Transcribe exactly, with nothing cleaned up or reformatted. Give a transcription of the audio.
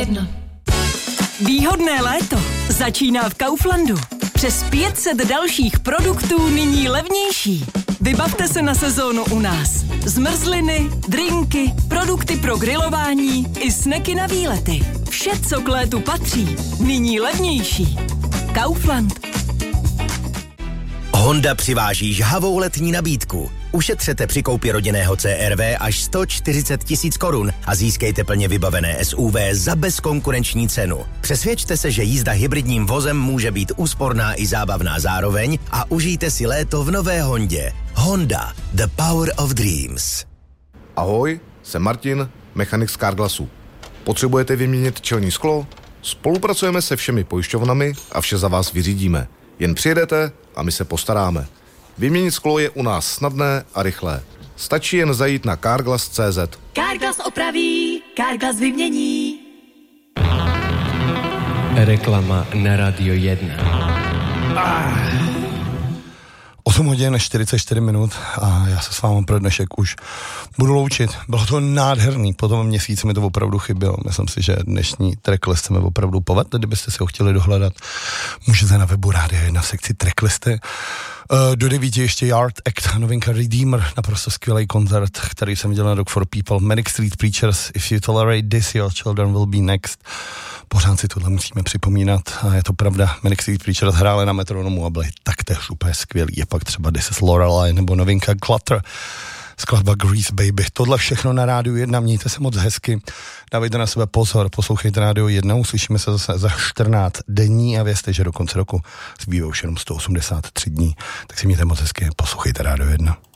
jedna. Výhodné léto začíná v Kauflandu. Přes pět set dalších produktů nyní levnější. Vybavte se na sezónu u nás. Zmrzliny, drinky, produkty pro grilování i sneky na výlety. Vše, co k létu patří, nyní levnější. Kaufland. Honda přiváží žhavou letní nabídku. Ušetřete při koupi rodinného C R V až sto čtyřicet tisíc korun a získejte plně vybavené S U V za bezkonkurenční cenu. Přesvědčte se, že jízda hybridním vozem může být úsporná i zábavná zároveň a užijte si léto v nové Hondě. Honda, the power of dreams. Ahoj, jsem Martin, mechanik z Carglassu. Potřebujete vyměnit čelní sklo? Spolupracujeme se všemi pojišťovnami a vše za vás vyřídíme. Jen přijedete a my se postaráme. Vyměnit sklo je u nás snadné a rychlé. Stačí jen zajít na carglass tečka cé zet. Carglass opraví, Carglass vymění. Reklama na Radio jedna. Ah. osm hodin čtyřicet čtyři minut a já se s vámi pro dnešek už budu loučit. Bylo to nádherný, po tom měsíci mi to opravdu chybělo. Myslím si, že dnešní tracklist se mi opravdu povedl, kdybyste si ho chtěli dohledat. Můžete na webu Rádia jedna sekci tracklisty. Do devíti ještě Yard Act, novinka Redeemer, naprosto skvělý koncert, který jsem viděl na Rock for People, Manic Street Preachers, If You Tolerate This, Your Children Will Be Next. Pořád si tohle musíme připomínat a je to pravda. Manic Street Preachers hráli na metronomu a byli taktéž úplně skvělý. Je pak třeba This is Lorelei nebo novinka Clutter, skladba Grease Baby. Tohle všechno na Rádiu jedna, mějte se moc hezky, dávejte na sebe pozor, poslouchejte Rádio jedna, uslyšíme se zase za čtrnáct dní a vězte, že do konce roku zbývá už jenom sto osmdesát tři dní, tak si mějte moc hezky, poslouchejte Rádio jedna.